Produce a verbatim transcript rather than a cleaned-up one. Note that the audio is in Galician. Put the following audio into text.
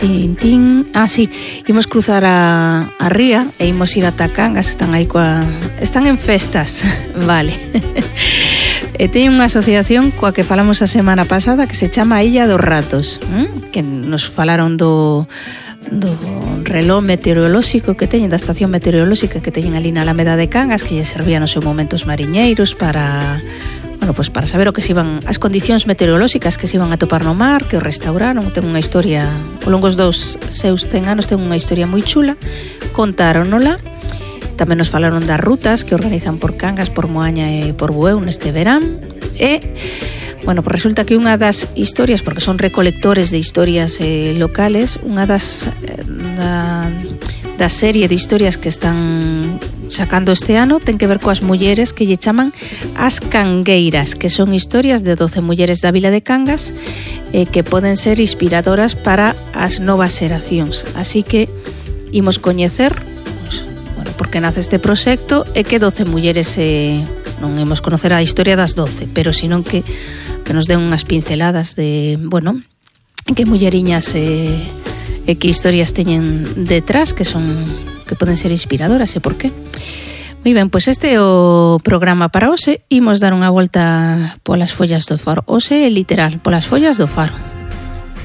Tin, tin. Ah, sí, imos cruzar a, a ría e imos ir ata Cangas, están aí coa... Están en festas, vale. E teñen unha asociación coa que falamos a semana pasada que se chama Illa dos Ratos, ¿eh? Que nos falaron do... do reloj meteorolóxico que teñen, da estación meteorolóxica que teñen ali na Alameda de Cangas, que lle servían nos seus momentos mariñeiros para... Bueno, pues para saber o que se iban as condicións meteorolóxicas que se iban a topar no mar, que o restauraron. Ten unha historia, ao longo dos dous seus cen anos ten unha historia moi chula, contáronola. Tamén nos falaron das rutas que organizan por Cangas, por Moaña e por Bueu neste verán. E, bueno, pues resulta que unha das historias, porque son recolectores de historias eh, locales, unha das eh, da, da serie de historias que están sacando este ano ten que ver coas mulleres que lle chaman as cangueiras, que son historias de doce mulleres da vila de Cangas eh, que poden ser inspiradoras para as novas xeracións. Así que imos coñecer, pues, bueno, porque nace este proxecto e que doce mulleres eh, non imos conocer a historia das doce, pero senón que, que nos den unhas pinceladas de, bueno, que mulleriñas eh, e que historias teñen detrás que son que poden ser inspiradoras e por qué. Moi ben, pois este é o programa para hoxe. Imos dar unha volta polas follas do faro. Hoxe é literal, polas follas do faro.